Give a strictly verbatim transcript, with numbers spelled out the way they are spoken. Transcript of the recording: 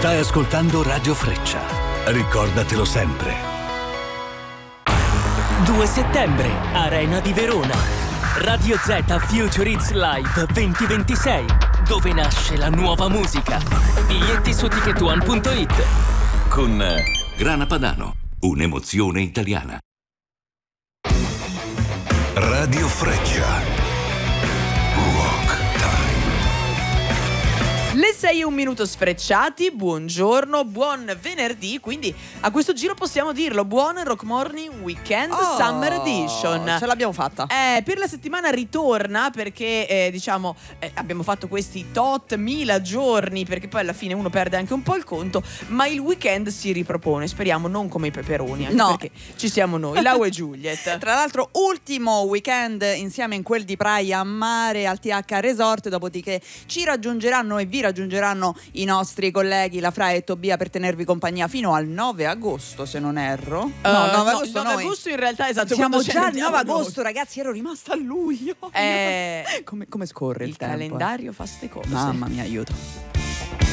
Stai ascoltando Radio Freccia. Ricordatelo sempre. due settembre, Arena di Verona. Radio Z Future Hits Live duemilaventisei, dove nasce la nuova musica. Biglietti su ticket one punto it. Con Grana Padano, un'emozione italiana. Radio Freccia. Rock Time. Le sei e un minuto sfrecciati, buongiorno, buon venerdì, quindi a questo giro possiamo dirlo, buon Rock Morning Weekend Oh, Summer Edition. Ce l'abbiamo fatta. Eh, per la settimana ritorna perché eh, diciamo eh, abbiamo fatto questi tot mila giorni, perché poi alla fine uno perde anche un po' il conto, ma il weekend si ripropone, speriamo non come i peperoni, anche No. perché ci siamo noi, Lau e Juliet. Tra l'altro ultimo weekend insieme in quel di Praia a Mare al T H Resort, dopodiché ci raggiungeranno e vi raggiungeranno i nostri colleghi La Fra e Tobia per tenervi compagnia fino al nove agosto, se non erro. Uh, no, nove no, agosto il nove noi agosto in realtà, esatto, siamo quando ce già ne al nove andiamo agosto, noi. ragazzi, ero rimasta a luglio. Eh, come, come scorre il, il tempo, eh. calendario fa ste cose. Mamma mia, aiuto.